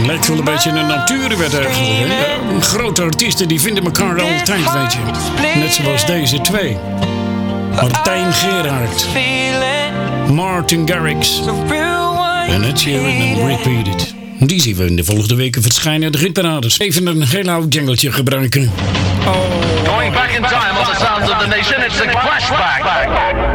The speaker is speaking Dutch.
Lijkt wel een beetje een natuurwet eigenlijk. Hè? Grote artiesten die vinden elkaar altijd, weet je. Net zoals deze twee. Martijn Gerard. Martin Garrix. En Ed Sheeran en Repeated. Die zien we in de volgende weken verschijnen. De hitparades. Even een heel oud jingletje gebruiken. Going back in time on the sounds of the nation, it's a flashback.